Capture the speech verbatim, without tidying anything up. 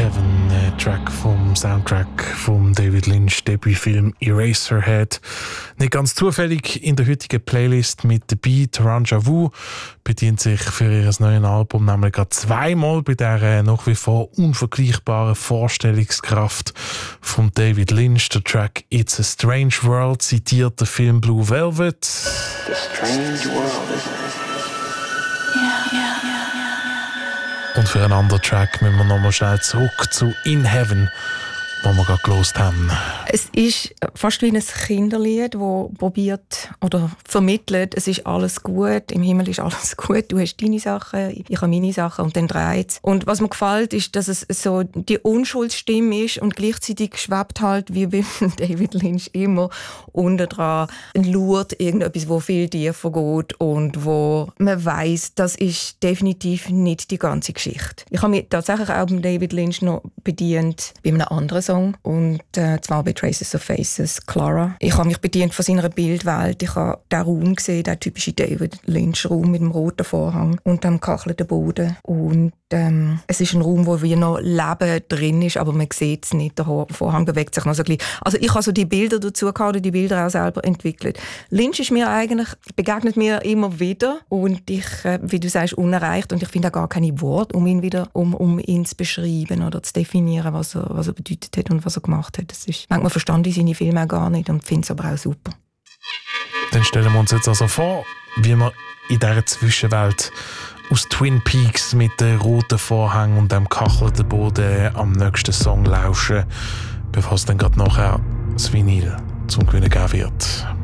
Heaven, ein Track vom Soundtrack vom David Lynch Debütfilm Eraserhead. Nicht ganz zufällig in der heutigen Playlist mit dabei. Taranja Wu bedient sich für ihr neues Album nämlich gerade zweimal bei der nach wie vor unvergleichbaren Vorstellungskraft von David Lynch. Der Track It's a Strange World zitiert den Film Blue Velvet. It's a strange world, isn't it? Yeah, yeah, yeah. Und für einen anderen Track müssen wir nochmal schnell zurück zu In Heaven, wo wir gerade gehört haben. Es ist fast wie ein Kinderlied, das probiert oder vermittelt, es ist alles gut, im Himmel ist alles gut, du hast deine Sachen, ich habe meine Sachen und dann dreht es. Und was mir gefällt, ist, dass es so die Unschuldsstimme ist und gleichzeitig schwebt halt, wie bei David Lynch immer, unten dran lauert irgendetwas, wo viel tiefer geht und wo man weiss, das ist definitiv nicht die ganze Geschichte. Ich habe mich tatsächlich auch bei David Lynch noch bedient bei einem anderen Song, und äh, zwar bei Traces of Faces, Clara. Ich habe mich bedient von seiner Bildwelt. Ich habe den Raum gesehen, den typischen David Lynch-Raum mit dem roten Vorhang und dem gekachelten Boden. Und ähm, es ist ein Raum, wo wie noch Leben drin ist, aber man sieht es nicht. Der Vorhang bewegt sich noch so ein bisschen. Also ich habe so die Bilder dazu gehabt, die Bilder auch selber entwickelt. Lynch ist mir eigentlich, begegnet mir immer wieder und ich, äh, wie du sagst, unerreicht, und ich finde auch gar keine Worte, um ihn wieder, um, um ihn zu beschreiben oder zu definieren, was er, was er bedeutet hat und was er gemacht hat. Das ist, manchmal verstand ich seine Filme auch gar nicht und finde es aber auch super. Dann stellen wir uns jetzt also vor, wie wir in dieser Zwischenwelt aus Twin Peaks mit dem roten Vorhang und dem kachelnden Boden am nächsten Song lauschen, bevor es dann gerade nachher das Vinyl zum Gewinnen geben wird.